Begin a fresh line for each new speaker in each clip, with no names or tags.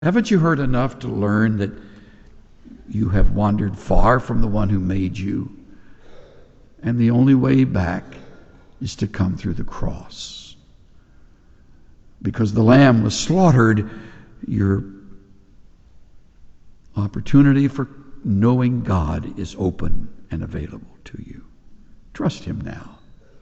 Haven't you heard enough to learn that you have wandered far from the one who made you? And the only way back is to come through the cross. Because the Lamb was slaughtered, your opportunity for knowing God is open and available to you. Trust Him now.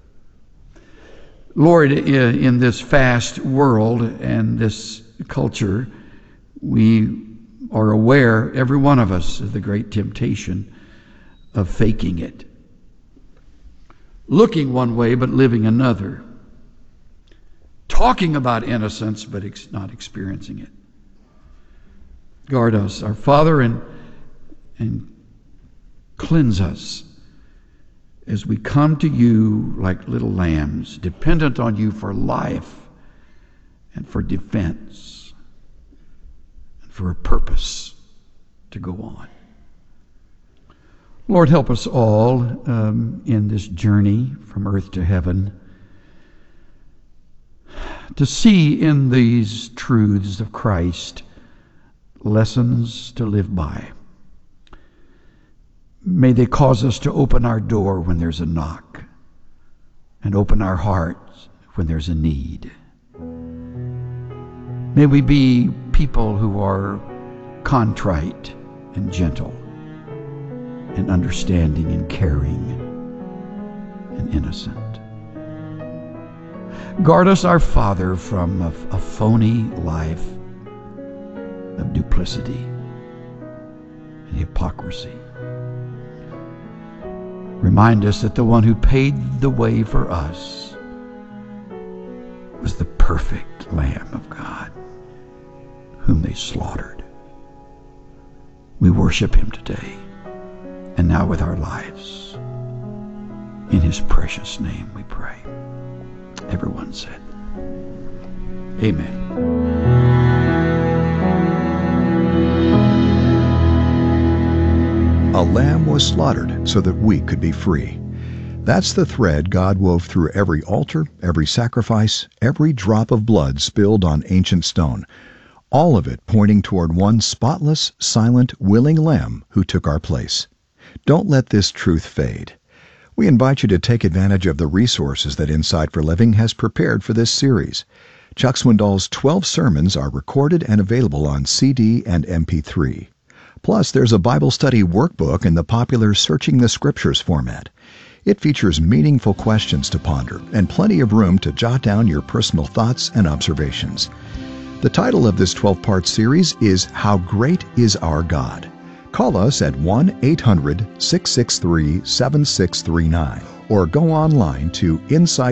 Lord, in this fast world and this culture, we are aware, every one of us, of the great temptation of faking it. Looking one way but living another. Talking about innocence but not experiencing it. Guard us, our Father, and cleanse us as we come to you like little lambs, dependent on you for life and for defense and for a purpose to go on. Lord, help us all in this journey from earth to heaven to see in these truths of Christ lessons to live by. May they cause us to open our door when there's a knock and open our hearts when there's a need. May we be people who are contrite and gentle and understanding and caring and innocent. Guard us, our Father, from a phony life of duplicity and hypocrisy. Remind us that the one who paid the way for us was the perfect Lamb of God, whom they slaughtered. We worship Him today and now with our lives. In His precious name we pray. Everyone said, Amen.
A lamb was slaughtered so that we could be free. That's the thread God wove through every altar, every sacrifice, every drop of blood spilled on ancient stone. All of it pointing toward one spotless, silent, willing lamb who took our place. Don't let this truth fade. We invite you to take advantage of the resources that Insight for Living has prepared for this series. Chuck Swindoll's 12 sermons are recorded and available on CD and MP3. Plus, there's a Bible study workbook in the popular Searching the Scriptures format. It features meaningful questions to ponder and plenty of room to jot down your personal thoughts and observations. The title of this 12-part series is How Great Is Our God? Call us at 1-800-663-7639 or go online to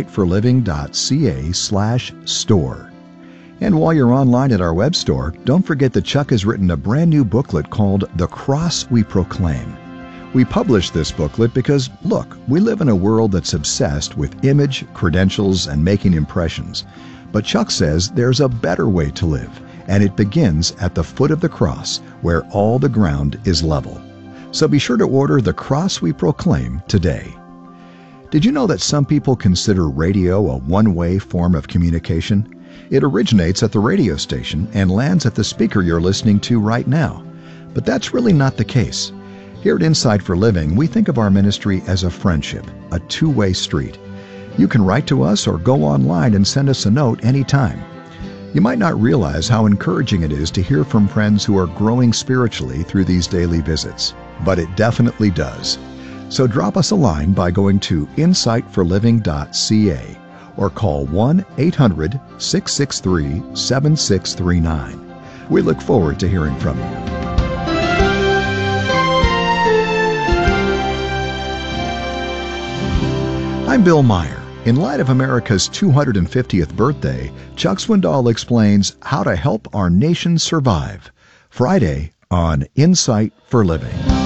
insightforliving.ca/store. And while you're online at our web store, don't forget that Chuck has written a brand new booklet called The Cross We Proclaim. We published this booklet because, look, we live in a world that's obsessed with image, credentials, and making impressions. But Chuck says there's a better way to live, and it begins at the foot of the cross, where all the ground is level. So be sure to order The Cross We Proclaim today. Did you know that some people consider radio a one-way form of communication? It originates at the radio station and lands at the speaker you're listening to right now. But that's really not the case. Here at Insight for Living, we think of our ministry as a friendship, a two-way street. You can write to us or go online and send us a note anytime. You might not realize how encouraging it is to hear from friends who are growing spiritually through these daily visits, but it definitely does. So drop us a line by going to insightforliving.ca or call 1-800-663-7639. We look forward to hearing from you. I'm Bill Meyer. In light of America's 250th birthday, Chuck Swindoll explains how to help our nation survive. Friday on Insight for Living.